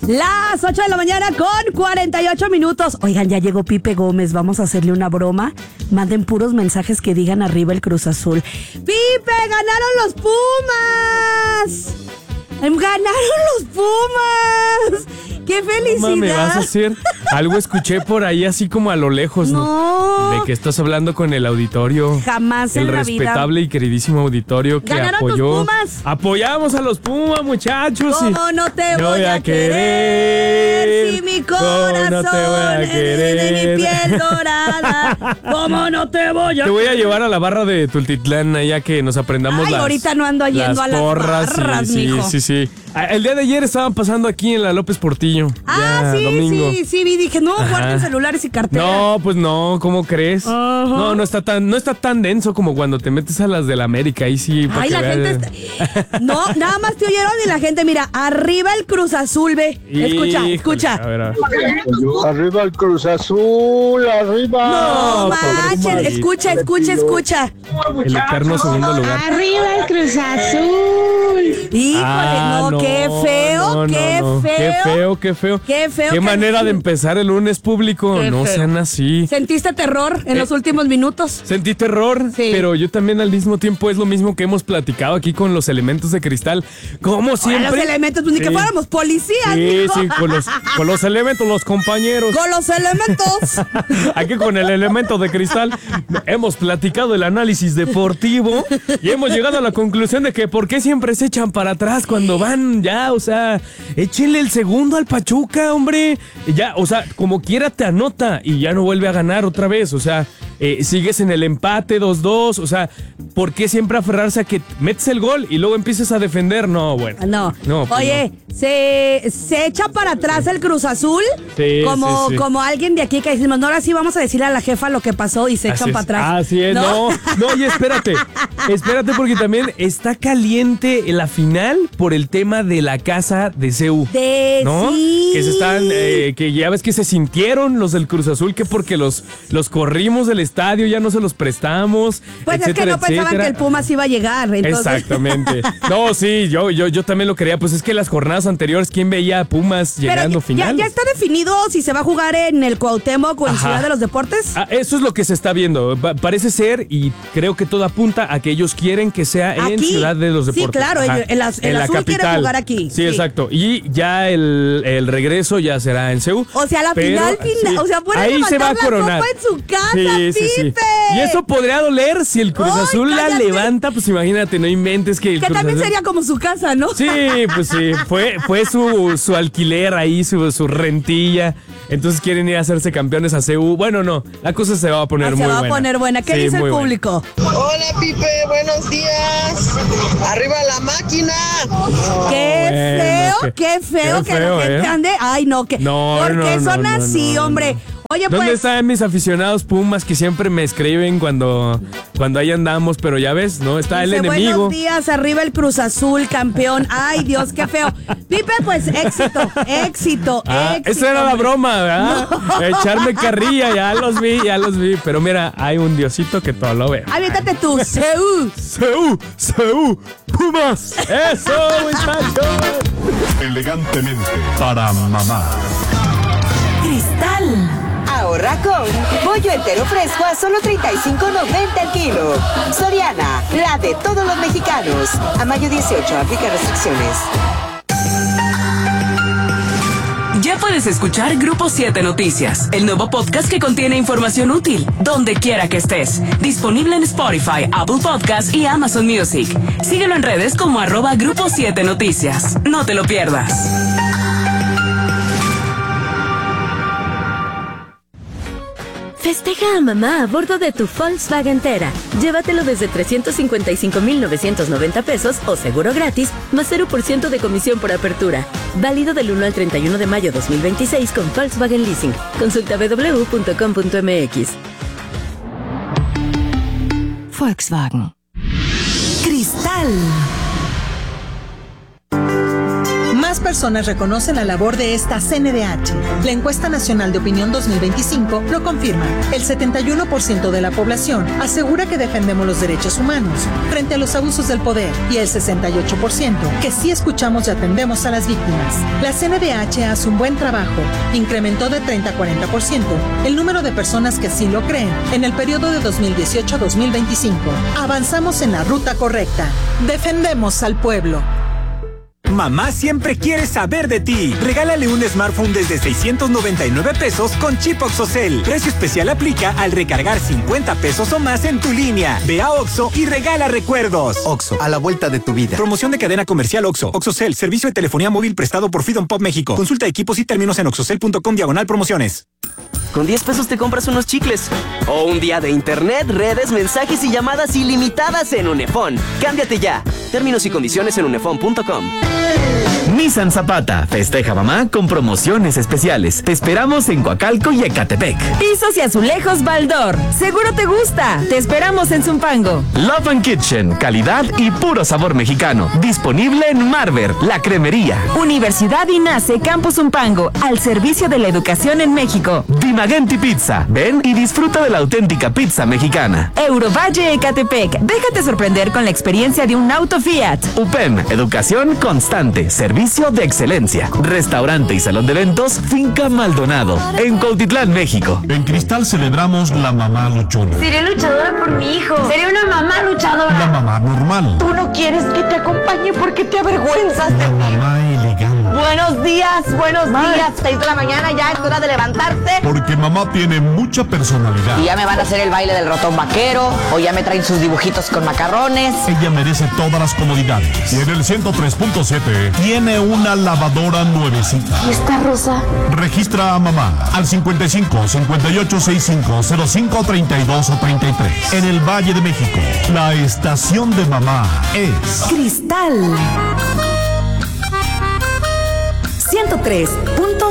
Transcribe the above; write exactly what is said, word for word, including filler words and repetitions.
Las ocho de la mañana con cuarenta y ocho minutos. Oigan, ya llegó Pipe Gómez. Vamos a hacerle una broma. Manden puros mensajes que digan arriba el Cruz Azul. ¡Pipe, ganaron los Pumas! ¡Ganaron los Pumas! ¡Qué felicidad! ¿Cómo me vas a hacer? Algo escuché por ahí así como a lo lejos, ¿no? No. De que estás hablando con el auditorio. Jamás en el la vida. El respetable y queridísimo auditorio que ¿Ganaron apoyó. tus Pumas? Apoyamos a los Pumas, muchachos. ¿Cómo no te no voy a querer? querer? Si mi corazón no te voy a es querer? de mi piel dorada. ¿Cómo no te voy a Te voy a llevar a la barra de Tultitlán, allá que nos aprendamos Ay, las ahorita no ando yendo las a las porras, barras, sí, mijo. sí, sí, sí. El día de ayer estaban pasando aquí en la López Portillo. Ah, ya, sí, domingo. sí, sí, vi, dije, no, Ajá. guarden celulares y carteras. No, pues no, ¿cómo crees? Ajá. No, no está tan, no está tan denso como cuando te metes a las de la América, ahí sí. Ay, la gente está... No, nada más te oyeron y la gente, mira, arriba el Cruz Azul, ve. Escucha, Híjole, escucha. A ver, a ver. Arriba el Cruz Azul, arriba. No, No, manches, pobre escucha, escucha, escucha. El eterno segundo lugar. Arriba el Cruz Azul. Híjole, Ah, no, qué feo, no, no, qué no. feo. Qué feo, qué feo. Qué feo Qué que- manera de empezar el lunes público. Qué No feo. sean así. ¿Sentiste terror en Eh, los últimos minutos? Sentí terror, Sí. pero yo también al mismo tiempo es lo mismo que hemos platicado aquí con los elementos de cristal. Como Ahora siempre. los elementos, pues ni Sí. que fuéramos policías. Sí, mijo. sí, con los, con los elementos, los compañeros. Con los elementos. Aquí con el elemento de cristal hemos platicado el análisis deportivo y hemos llegado a la conclusión de que por qué siempre se echan para atrás cuando van ya, o sea, échenle el segundo al Pachuca, hombre. Ya, o sea, como quiera te anota y ya no vuelve a ganar otra vez, o sea, eh, sigues en el empate dos dos, o sea, ¿por qué siempre aferrarse a que metes el gol y luego empieces a defender? No, bueno. No. No, pues Oye, se, se echa para atrás el Cruz Azul. Sí, como, sí, sí. como alguien de aquí que decimos, no, ahora sí vamos a decirle a la jefa lo que pasó y se Así echan es. para atrás. Así es, no, no, y espérate, espérate porque también está caliente la final por el tema de la casa de C U. De ¿No? sí. Que se están, eh, que ya ves que se sintieron los del Cruz Azul, que porque los, los corrimos del estadio, ya no se los prestamos. Pues es que etcétera, no pensaban etcétera. que el Pumas iba a llegar. Entonces... Exactamente. No, sí, yo, yo, yo también lo quería. Pues es que las jornadas anteriores, ¿quién veía a Pumas Pero llegando ya, final? ya está definido si se va a jugar en el Cuauhtémoc o en Ajá. Ciudad de los Deportes. Ah, eso es lo que se está viendo. Pa- parece ser, y creo que todo apunta a que ellos quieren que sea en Aquí. Ciudad de los Sí, Deportes. claro, Ajá. el- el az- el azul quiere jugar aquí. Sí, Sí. exacto. Y ya el, el regreso ya será en C U. O sea, la Pero, final, final, sí, o sea, pueden ahí se va a levantar la coronar. copa en su casa, Sí, sí, sí. Pipe. Y eso podría doler si el Cruz Ay, Azul la cállate. levanta, pues imagínate, no inventes que el Que Cruz también Azul- sería como su casa, ¿no? Sí, pues sí, fue, fue su, su alquiler ahí, su, su rentilla. Entonces quieren ir a hacerse campeones a C U. Bueno, no, la cosa se va a poner Ah, muy se va buena. a poner buena. ¿Qué Sí, dice el muy buena. público? Hola Pipe, buenos días. Arriba la máquina. Qué bueno, feo, qué- qué feo qué que feo, la gente ¿eh? ande. Ay, no, que. No, ¿Por no, qué no, son no, así, no, hombre? no. Oye, ¿Dónde pues. están mis aficionados Pumas que siempre me escriben cuando, cuando ahí andamos? Pero ya ves, ¿no? Está el Dice, enemigo. buenos días, arriba el Cruz Azul, campeón. Ay, Dios, qué feo. Pipe, pues éxito, éxito, Ah, éxito. esa era la hombre. broma, ¿verdad? Echarme carrilla, ya los vi, ya los vi. Pero mira, hay un diosito que todo lo ve. Aviéntate tú, Seú. ¡Seú! ¡Seú! ¡Pumas! ¡Eso, muchachos! Elegantemente para mamá. Cristal. Ahorra con pollo entero fresco a solo treinta y cinco noventa el kilo. Soriana, la de todos los mexicanos. A mayo dieciocho, aplica restricciones. Ya puedes escuchar Grupo siete Noticias, el nuevo podcast que contiene información útil, donde quiera que estés. Disponible en Spotify, Apple Podcasts y Amazon Music. Síguelo en redes como arroba Grupo siete Noticias. No te lo pierdas. Festeja a mamá a bordo de tu Volkswagen Tera. Llévatelo desde trescientos cincuenta y cinco mil novecientos noventa pesos o seguro gratis, más cero por ciento de comisión por apertura. Válido del uno al treinta y uno de mayo dos mil veintiséis con Volkswagen Leasing. Consulta doble u doble u doble u punto com punto m x. Volkswagen. Cristal. Más personas reconocen la labor de esta C N D H. La encuesta nacional de opinión dos mil veinticinco lo confirma. El setenta y uno por ciento de la población asegura que defendemos los derechos humanos frente a los abusos del poder y el sesenta y ocho por ciento que sí escuchamos y atendemos a las víctimas. La C N D H hace un buen trabajo. Incrementó de treinta a cuarenta por ciento el número de personas que sí lo creen en el periodo de dos mil dieciocho a dos mil veinticinco. Avanzamos en la ruta correcta. Defendemos al pueblo. Mamá siempre quiere saber de ti. Regálale un smartphone desde seiscientos noventa y nueve pesos con chip OXXOCEL. Precio especial aplica al recargar cincuenta pesos o más en tu línea. Ve a Oxxo y regala recuerdos. Oxxo, a la vuelta de tu vida. Promoción de cadena comercial Oxxo. OXXOCEL, servicio de telefonía móvil prestado por Freedom Pop México. Consulta equipos y términos en oxxocel punto com diagonal promociones. Con diez pesos te compras unos chicles. O un día de internet, redes, mensajes y llamadas ilimitadas en Unefón. Cámbiate ya. Términos y condiciones en unefón punto com. Nissan Zapata. Festeja mamá con promociones especiales. Te esperamos en Coacalco y Ecatepec. Pisos y azulejos Baldor. Seguro te gusta. Te esperamos en Zumpango. Love and Kitchen. Calidad y puro sabor mexicano. Disponible en Marver, la cremería. Universidad INACE Campus Zumpango. Al servicio de la educación en México. Dimagenti Pizza. Ven y disfruta de la auténtica pizza mexicana. Eurovalle Ecatepec. Déjate sorprender con la experiencia de un auto Fiat. U P E M. Educación constante. Servicio de excelencia. Restaurante y salón de eventos Finca Maldonado. En Cuautitlán, México. En Cristal celebramos la mamá luchona. Seré luchadora por mi hijo. Seré una mamá luchadora. La mamá normal. Tú no quieres que te acompañe porque te avergüenzas. La mamá elegante. Buenos días, buenos Mamá. días. Seis de la mañana, ya es hora de levantarte. Porque mamá tiene mucha personalidad. Y ya me van a hacer el baile del ratón vaquero, o ya me traen sus dibujitos con macarrones. Ella merece todas las comodidades. Y en el ciento tres punto siete tiene una lavadora nuevecita. ¿Y esta rosa? Registra a mamá al cincuenta y cinco, cincuenta y ocho, sesenta y cinco, cero cinco, treinta y dos o treinta y tres. En el Valle de México, la estación de mamá es Cristal ciento tres punto